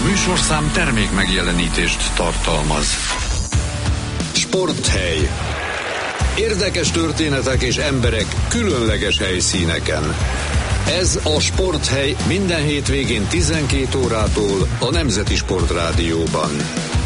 műsorszám termék megjelenítést tartalmaz. Sporthely. Érdekes történetek és emberek különleges helyszíneken. Ez a Sporthely minden hétvégén 12 órától a Nemzeti Sportrádióban.